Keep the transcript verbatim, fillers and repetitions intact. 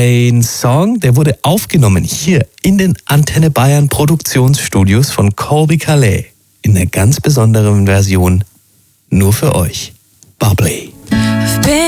Ein Song, der wurde aufgenommen hier in den Antenne Bayern Produktionsstudios von Colby Calais in einer ganz besonderen Version nur für euch. Bubbly.